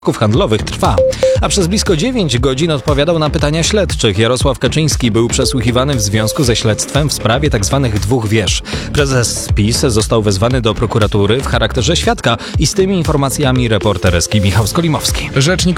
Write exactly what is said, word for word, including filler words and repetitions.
handlowych trwa, a przez blisko dziewięć godzin odpowiadał na pytania śledczych. Jarosław Kaczyński był przesłuchiwany w związku ze śledztwem w sprawie tzw. dwóch wież. Prezes PiS został wezwany do prokuratury w charakterze świadka i z tymi informacjami reporter Eski Michał Skolimowski. Rzecznik